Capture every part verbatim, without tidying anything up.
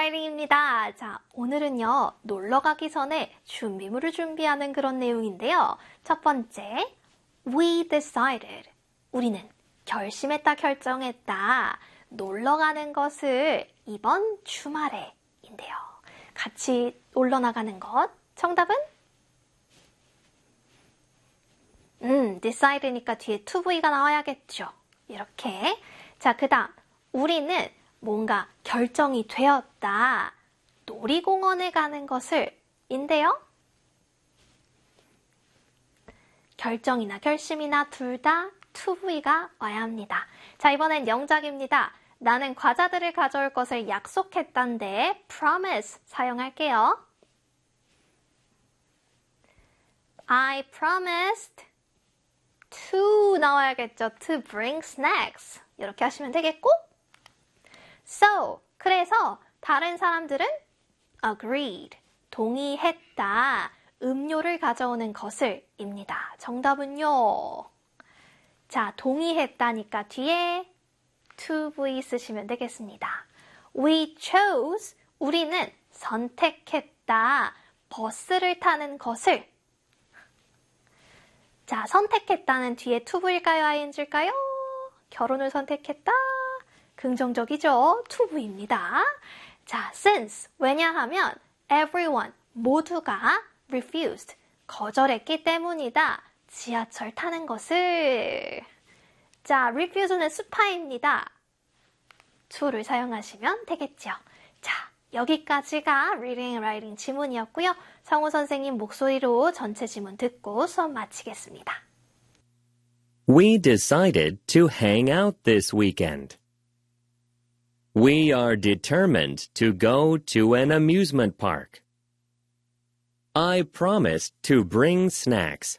Writing입니다. 자, 오늘은요, 놀러 가기 전에 준비물을 준비하는 그런 내용인데요. 첫 번째, we decided. 우리는 결심했다, 결정했다. 놀러 가는 것을 이번 주말에 인데요. 같이 놀러 나가는 것. 정답은? 음, decide니까 뒤에 to be가 나와야겠죠. 이렇게. 자, 그 다음, 우리는 뭔가 결정이 되었다. 놀이공원에 가는 것을 인데요. 결정이나 결심이나 둘 다 to be가 와야 합니다. 자, 이번엔 영작입니다. 나는 과자들을 가져올 것을 약속했단데 promise 사용할게요. I promised to 나와야겠죠. To bring snacks. 이렇게 하시면 되겠고 So, 그래서 다른 사람들은 agreed, 동의했다. 음료를 가져오는 것을 입니다. 정답은요. 자, 동의했다니까 뒤에 to be 쓰시면 되겠습니다. We chose, 우리는 선택했다. 버스를 타는 것을. 자, 선택했다는 뒤에 to be일까요? ing일까요? 결혼을 선택했다. 긍정적이죠? to be입니다. 자, since, 왜냐하면 everyone, 모두가 refused, 거절했기 때문이다. 지하철 타는 것을. 자, refuse는 스파입니다. to를 사용하시면 되겠죠. 자, 여기까지가 reading, writing 지문이었고요. 성우 선생님 목소리로 전체 지문 듣고 수업 마치겠습니다. We decided to hang out this weekend. We are determined to go to an amusement park. I promised to bring snacks.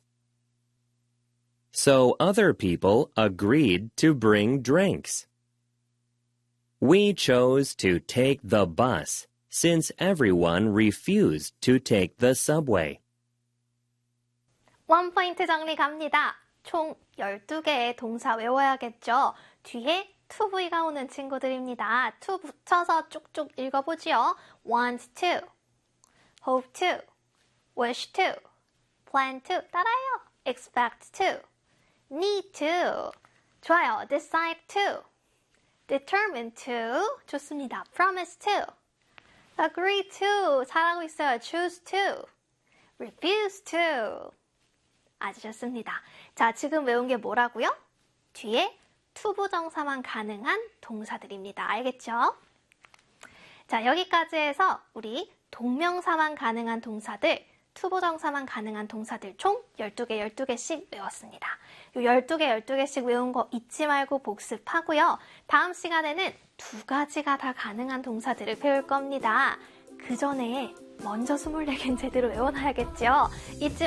So other people agreed to bring drinks. We chose to take the bus since everyone refused to take the subway. 원 포인트 정리 갑니다. 총 열두 개의 동사 외워야겠죠. 뒤에 to be가 오는 친구들입니다. to 붙여서 쭉쭉 읽어보지요. want to, hope to, wish to, plan to, 따라해요. expect to, need to, 좋아요. decide to, determine to, 좋습니다. promise to, agree to, 잘하고 있어요. choose to, refuse to, 아주 좋습니다. 자, 지금 외운 게 뭐라고요? 뒤에 to 부정사만 가능한 동사들입니다. 알겠죠? 자, 여기까지 해서 우리 동명사만 가능한 동사들, to 부정사만 가능한 동사들 총 열두 개, 열두 개씩 외웠습니다. 이 열두 개, 열두 개씩 외운 거 잊지 말고 복습하고요. 다음 시간에는 두 가지가 다 가능한 동사들을 배울 겁니다. 그 전에 먼저 스물네 개는 제대로 외워놔야겠죠? 잊지